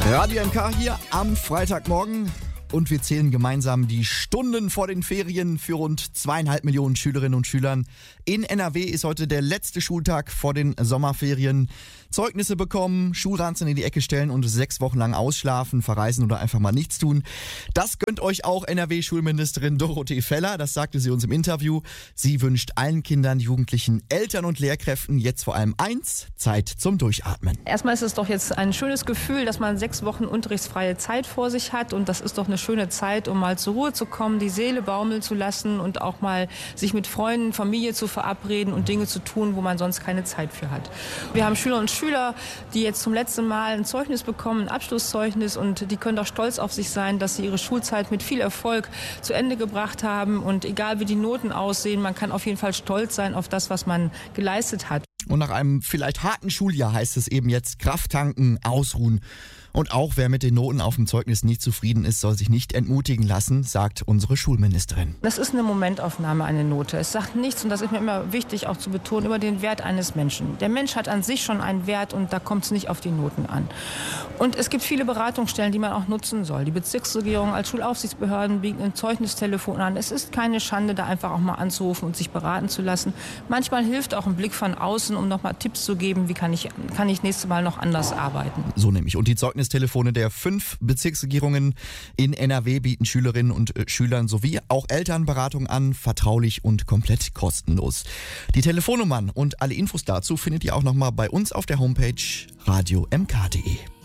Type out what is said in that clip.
Radio MK hier am Freitagmorgen und wir zählen gemeinsam die Stunden vor den Ferien für rund 2,5 Millionen Schülerinnen und Schülern. In NRW ist heute der letzte Schultag vor den Sommerferien. Zeugnisse bekommen, Schulranzen in die Ecke stellen und 6 Wochen lang ausschlafen, verreisen oder einfach mal nichts tun. Das gönnt euch auch NRW-Schulministerin Dorothee Feller, das sagte sie uns im Interview. Sie wünscht allen Kindern, Jugendlichen, Eltern und Lehrkräften jetzt vor allem eins: Zeit zum Durchatmen. Erstmal ist es doch jetzt ein schönes Gefühl, dass man 6 Wochen unterrichtsfreie Zeit vor sich hat und das ist doch eine schöne Zeit, um mal zur Ruhe zu kommen, die Seele baumeln zu lassen und auch mal sich mit Freunden, Familie zu verabreden und Dinge zu tun, wo man sonst keine Zeit für hat. Wir haben Schüler und Schüler, die jetzt zum letzten Mal ein Zeugnis bekommen, ein Abschlusszeugnis, und die können doch stolz auf sich sein, dass sie ihre Schulzeit mit viel Erfolg zu Ende gebracht haben, und egal wie die Noten aussehen, man kann auf jeden Fall stolz sein auf das, was man geleistet hat. Und nach einem vielleicht harten Schuljahr heißt es eben jetzt Kraft tanken, ausruhen. Und auch wer mit den Noten auf dem Zeugnis nicht zufrieden ist, soll sich nicht entmutigen lassen, sagt unsere Schulministerin. Das ist eine Momentaufnahme, eine Note. Es sagt nichts, und das ist mir immer wichtig auch zu betonen, über den Wert eines Menschen. Der Mensch hat an sich schon einen Wert und da kommt es nicht auf die Noten an. Und es gibt viele Beratungsstellen, die man auch nutzen soll. Die Bezirksregierung als Schulaufsichtsbehörden bieten ein Zeugnistelefon an. Es ist keine Schande, da einfach auch mal anzurufen und sich beraten zu lassen. Manchmal hilft auch ein Blick von außen, um nochmal Tipps zu geben, wie kann ich nächstes Mal noch anders arbeiten. So nämlich. Und die Zeugnistelefone der 5 Bezirksregierungen in NRW bieten Schülerinnen und Schülern sowie auch Elternberatung an, vertraulich und komplett kostenlos. Die Telefonnummern und alle Infos dazu findet ihr auch nochmal bei uns auf der Homepage radiomk.de.